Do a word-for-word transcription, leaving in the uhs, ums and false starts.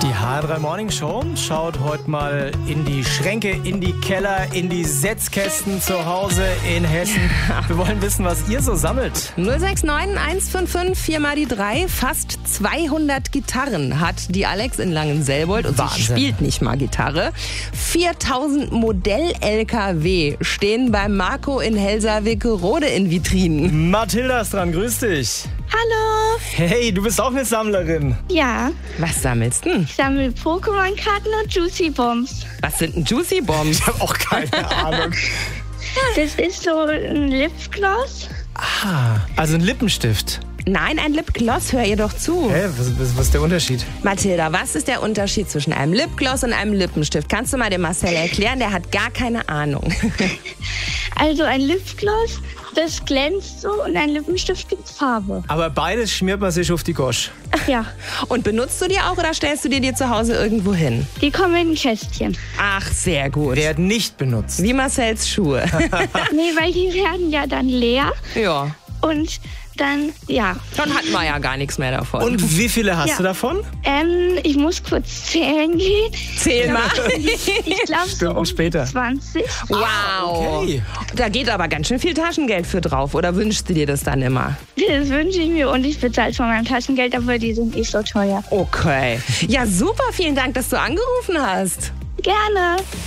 Die H drei Morning Show schaut heute mal in die Schränke, in die Keller, in die Setzkästen zu Hause in Hessen. Wir wollen wissen, was ihr so sammelt. null sechs neun eins fünf fünf vier mal die drei. Fast zweihundert Gitarren hat die Alex in Langenselbold und Wahnsinn. sie spielt nicht mal Gitarre. viertausend Modell-L K W stehen bei Marco in Helsa-Wickerode in Vitrinen. Mathilda ist dran, grüß dich. Hallo. Hey, du bist auch eine Sammlerin. Ja, Was sammelst du? ich sammle Pokémon-Karten und Juicy Bombs. Was sind denn Juicy Bombs? Ich habe auch keine Ahnung. Das ist so ein Lipgloss. Ah, also ein Lippenstift. Nein, ein Lipgloss, hör ihr doch zu. Hä, was, was, was ist der Unterschied? Mathilda, was ist der Unterschied zwischen einem Lipgloss und einem Lippenstift? Kannst du mal dem Marcel erklären? Der hat gar keine Ahnung. Also ein Lipgloss, das glänzt so und ein Lippenstift gibt Farbe. Aber beides schmiert man sich auf die Gosch. Ach ja, Und benutzt du die auch oder stellst du dir die zu Hause irgendwo hin? die kommen in ein Kästchen. Ach, sehr gut. Werden nicht benutzt. Wie Marcels Schuhe. Nee, weil die werden ja dann leer Ja, und dann, ja. dann hat man ja gar nichts mehr davon. Und wie viele hast Ja. du davon? Ähm, ich muss kurz zählen gehen. zähl mal. Ich glaube so Stunden um später. zwanzig. Wow. Okay. Da geht aber ganz schön viel Taschengeld für drauf. Oder wünschst du dir das dann immer? Das wünsche ich mir und ich bezahle es von meinem Taschengeld, aber die sind nicht so teuer. Okay. Ja, super. Vielen Dank, dass du angerufen hast. Gerne.